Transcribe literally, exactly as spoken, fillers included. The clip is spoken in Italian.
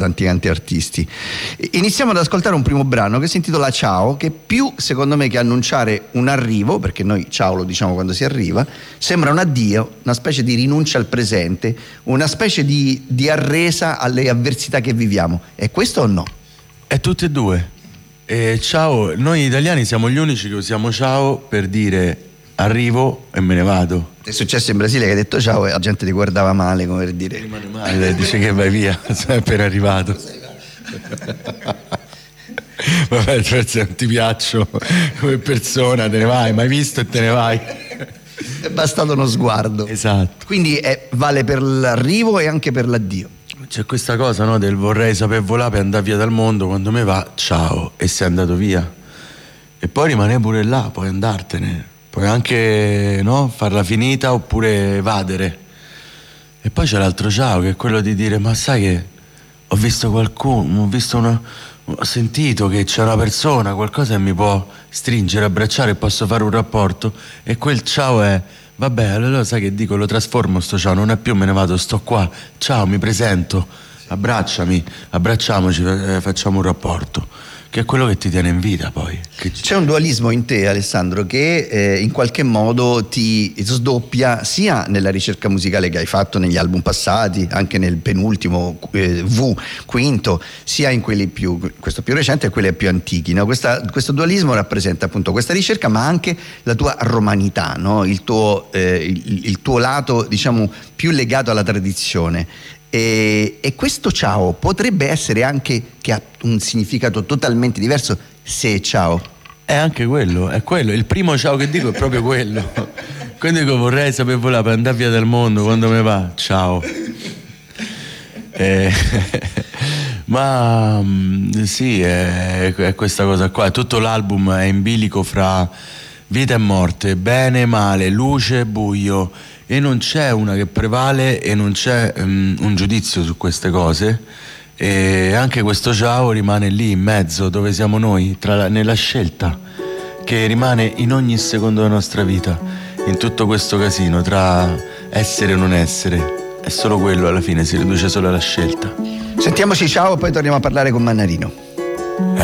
tanti tanti artisti. Iniziamo ad ascoltare un primo brano che si intitola Ciao, che più secondo me che annunciare un arrivo, perché noi ciao lo diciamo quando si arriva, sembra un addio, una specie di rinuncia al presente, una specie di, di arresa alle avversità che viviamo. È questo o no? È tutte e due. E ciao, noi italiani siamo gli unici che usiamo ciao per dire arrivo e me ne vado. È successo in Brasile che hai detto ciao e la gente ti guardava male, come per dire rimane male, dice che vai via, sei appena arrivato. Vabbè, forse non ti piaccio come persona, te ne vai, mai visto e te ne vai. È bastato uno sguardo. Esatto. Quindi è, vale per l'arrivo e anche per l'addio. C'è questa cosa, no, del vorrei saper volare per andare via dal mondo, quando me va ciao e sei andato via. E poi rimane pure là, puoi andartene, puoi anche, no, farla finita oppure evadere. E poi c'è l'altro ciao, che è quello di dire ma sai che ho visto qualcuno, ho visto una, ho sentito che c'è una persona, qualcosa che mi può stringere, abbracciare e posso fare un rapporto. E quel ciao è vabbè, allora sai che dico, lo trasformo sto ciao, non è più me ne vado, sto qua, ciao, mi presento, abbracciami, abbracciamoci, eh, facciamo un rapporto, che è quello che ti tiene in vita poi. Che c'è un dualismo in te, Alessandro, che eh, in qualche modo ti sdoppia sia nella ricerca musicale che hai fatto negli album passati, anche nel penultimo eh, V, quinto, sia in quelli più, questo più recente e quelli più antichi, no? Questa, questo dualismo rappresenta appunto questa ricerca, ma anche la tua romanità, no? il, tuo, eh, il, il tuo lato, diciamo, più legato alla tradizione. E, e questo ciao potrebbe essere anche che ha un significato totalmente diverso se è ciao. È anche quello, è quello, il primo ciao che dico è proprio quello. Quando dico vorrei saper volare per andare via dal mondo, quando me va, ciao. Eh, ma sì, è, è questa cosa qua, tutto l'album è in bilico fra vita e morte, bene e male, luce e buio, e non c'è una che prevale e non c'è um, un giudizio su queste cose, e anche questo ciao rimane lì in mezzo dove siamo noi, tra la, nella scelta che rimane in ogni secondo della nostra vita, in tutto questo casino tra essere e non essere. È solo quello, alla fine si riduce solo alla scelta. Sentiamoci ciao, poi torniamo a parlare con Mannarino. Eh.